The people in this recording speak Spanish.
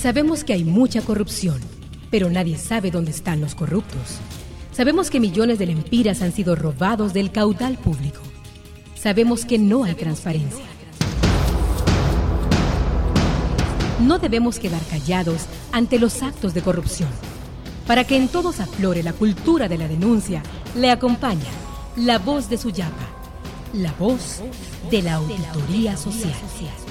Sabemos que hay mucha corrupción, pero nadie sabe dónde están los corruptos. Sabemos que millones de lempiras han sido robados del caudal público. Sabemos que no hay transparencia. No debemos quedar callados ante los actos de corrupción. Para que en todos aflore la cultura de la denuncia, le acompaña la voz de Suyapa, la voz de la Auditoría Social.